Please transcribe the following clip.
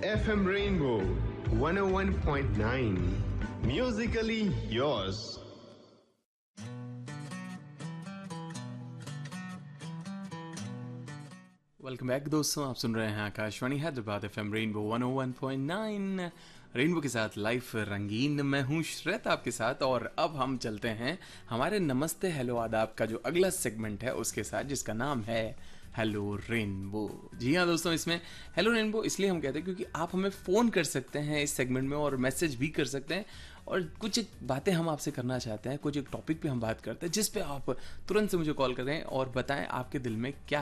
FM Rainbow 101.9 Musically yours. Welcome back दोस्तों, आप सुन रहे हैं Akashvani Hyderabad FM rainbow 101.9 rainbow के साथ लाइफ रंगीन। मैं हूं श्रेत आपके साथ और अब हम चलते हैं हमारे नमस्ते हेलो आदाब का जो अगला सेगमेंट है उसके साथ, जिसका नाम है हेलो रेनबो। जी हाँ दोस्तों, इसमें हेलो रेनबो इसलिए हम कहते हैं क्योंकि आप हमें फ़ोन कर सकते हैं इस सेगमेंट में और मैसेज भी कर सकते हैं, और कुछ एक बातें हम आपसे करना चाहते हैं, कुछ एक टॉपिक पे हम बात करते हैं जिस पे आप तुरंत से मुझे कॉल करें और बताएं आपके दिल में क्या